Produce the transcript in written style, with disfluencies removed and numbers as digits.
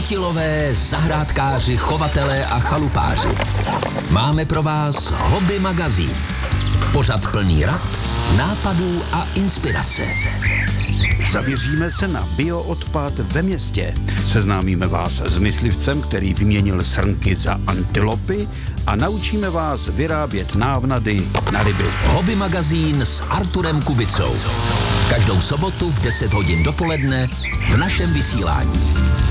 chytilové, zahrádkáři, chovatelé a chalupáři. Máme pro vás Hobby magazín. Pořad plný rad, nápadů a inspirace. Zaměříme se na bioodpad ve městě. Seznámíme vás s myslivcem, který vyměnil srnky za antilopy a naučíme vás vyrábět návnady na ryby. Hobby magazín s Arturem Kubicou. Každou sobotu v 10 hodin dopoledne v našem vysílání.